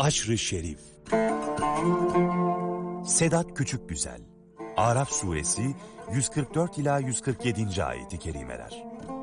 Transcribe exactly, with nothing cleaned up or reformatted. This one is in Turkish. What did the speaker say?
Haşr-ı Şerif. Sedat Küçükgüzel. Araf suresi yüz kırk dört ila yüz kırk yedinci ayeti kerimeler.